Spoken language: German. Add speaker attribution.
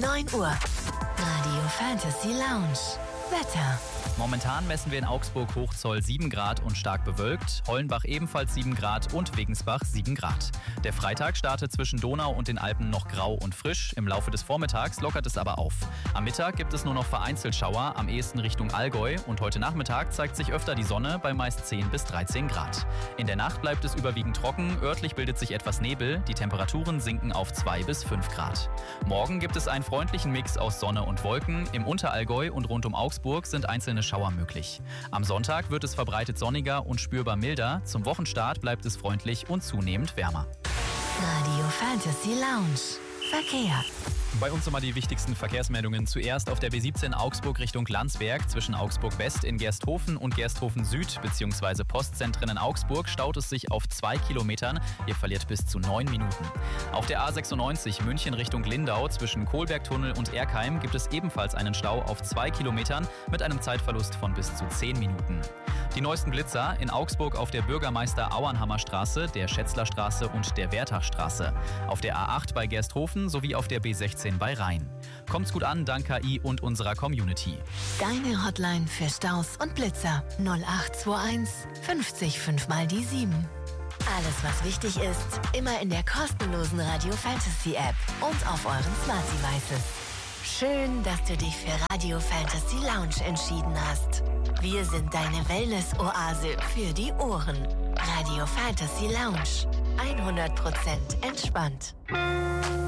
Speaker 1: 9 Uhr. Radio Fantasy Lounge. Wetter.
Speaker 2: Momentan messen wir in Augsburg Hochzoll 7 Grad und stark bewölkt, Hollenbach ebenfalls 7 Grad und Wegensbach 7 Grad. Der Freitag startet zwischen Donau und den Alpen noch grau und frisch, im Laufe des Vormittags lockert es aber auf. Am Mittag gibt es nur noch vereinzelt Schauer, am ehesten Richtung Allgäu, und heute Nachmittag zeigt sich öfter die Sonne bei meist 10 bis 13 Grad. In der Nacht bleibt es überwiegend trocken, örtlich bildet sich etwas Nebel, die Temperaturen sinken auf 2 bis 5 Grad. Morgen gibt es einen freundlichen Mix aus Sonne und Wolken, im Unterallgäu und rund um Augsburg sind einzelne Schauer möglich. Am Sonntag wird es verbreitet sonniger und spürbar milder, zum Wochenstart bleibt es freundlich und zunehmend wärmer.
Speaker 1: Radio Fantasy Lounge. Verkehr.
Speaker 2: Bei uns nochmal die wichtigsten Verkehrsmeldungen. Zuerst auf der B17 Augsburg Richtung Landsberg zwischen Augsburg West in Gersthofen und Gersthofen Süd bzw. Postzentren in Augsburg staut es sich auf 2 Kilometern. Ihr verliert bis zu 9 Minuten. Auf der A96 München Richtung Lindau zwischen Kohlbergtunnel und Erkheim gibt es ebenfalls einen Stau auf 2 Kilometern mit einem Zeitverlust von bis zu 10 Minuten. Die neuesten Blitzer in Augsburg auf der Bürgermeister-Auernhammer Straße, der Schätzlerstraße und der Wertachstraße. Auf der A8 bei Gersthofen sowie auf der B16 bei Rhein. Kommt's gut an, dank KI und unserer Community.
Speaker 1: Deine Hotline für Staus und Blitzer 0821 50 5 mal die 7. Alles, was wichtig ist, immer in der kostenlosen Radio Fantasy App und auf euren Smart Devices. Schön, dass du dich für Radio Fantasy Lounge entschieden hast. Wir sind deine Wellness-Oase für die Ohren. Radio Fantasy Lounge. 100% entspannt.